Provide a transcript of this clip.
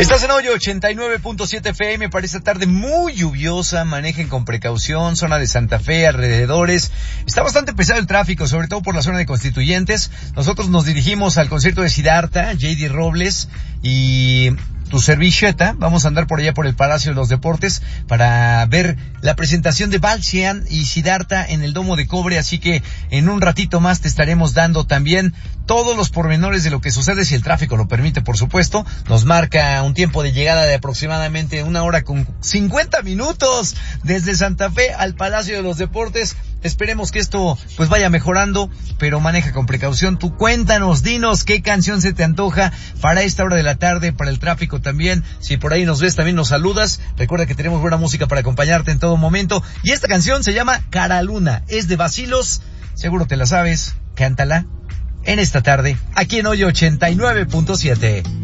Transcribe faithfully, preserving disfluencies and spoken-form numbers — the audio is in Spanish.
Estás en Hoyo ochenta y nueve punto siete F M para esta tarde muy lluviosa. Manejen con precaución, zona de Santa Fe, alrededores. Está bastante pesado el tráfico, sobre todo por la zona de Constituyentes. Nosotros nos dirigimos al concierto de Siddhartha, J D Robles y tu servilleta. Vamos a andar por allá por el Palacio de los Deportes para ver la presentación de Balsian y Siddhartha en el Domo de Cobre, así que en un ratito más te estaremos dando también todos los pormenores de lo que sucede, si el tráfico lo permite, por supuesto. Nos marca un tiempo de llegada de aproximadamente una hora con cincuenta minutos desde Santa Fe al Palacio de los Deportes. Esperemos que esto pues vaya mejorando, pero maneja con precaución. Tú cuéntanos, dinos qué canción se te antoja para esta hora de la tarde, para el tráfico también. Si por ahí nos ves, también nos saludas. Recuerda que tenemos buena música para acompañarte en todo momento. Y esta canción se llama Cara Luna, es de Bacilos. Seguro te la sabes, cántala en esta tarde, aquí en Hoyo ochenta y nueve punto siete.